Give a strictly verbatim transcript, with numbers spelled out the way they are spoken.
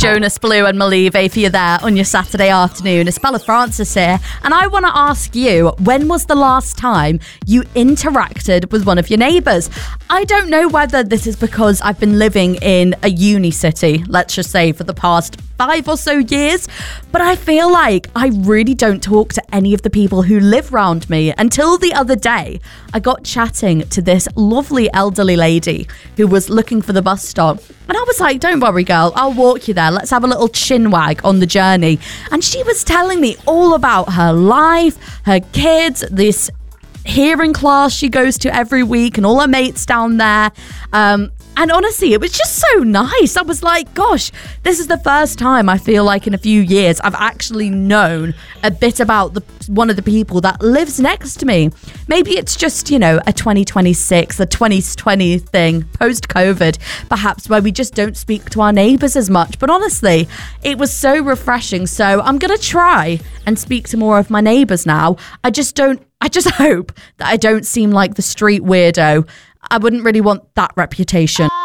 Jonas Blue and Malive for you there on your Saturday afternoon. It's Bella Francis here, and I want to ask you, when was the last time you interacted with one of your neighbours? I don't know whether this is because I've been living in a uni city, let's just say, for the past five or so years, but I feel like I really don't talk to any of the people who live around me. Until the other day, I got chatting to this lovely elderly lady who was looking for the bus stop. And I was like, don't worry, girl, I'll walk you there. Let's have a little chin wag on the journey. And she was telling me all about her life, her kids, this hearing class she goes to every week and all her mates down there. Um, and honestly, it was just so nice. I was like, gosh, this is the first time I feel like in a few years I've actually known a bit about the one of the people that lives next to me. Maybe it's just, you know, a twenty twenty-six, a twenty twenty thing, post-COVID, perhaps, where we just don't speak to our neighbours as much. But honestly, it was so refreshing. So I'm going to try and speak to more of my neighbours now. I just don't, I just hope that I don't seem like the street weirdo. I wouldn't really want that reputation.